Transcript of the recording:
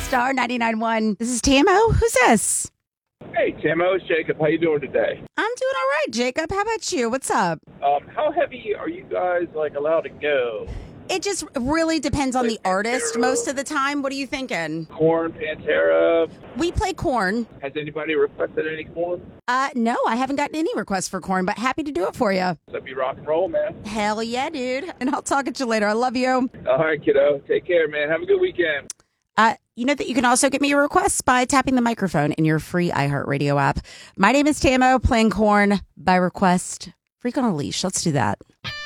Star 99.1. This is Tamo. Who's this? Hey, Timo, it's Jacob. How you doing today? I'm doing all right, Jacob. How about you? What's up? How heavy are you guys allowed to go? It just really depends on the artist most of the time. What are you thinking? Korn, Pantera. We play Korn. Has anybody requested any Korn? No, I haven't gotten any requests for Korn, but happy to do it for you. That'd be rock and roll, man. Hell yeah, dude. And I'll talk at you later. I love you. All right, kiddo. Take care, man. Have a good weekend. You know that you can also get me your requests by tapping the microphone in your free iHeartRadio app. My name is Tamo, playing Korn by request. Freak on a Leash. Let's do that.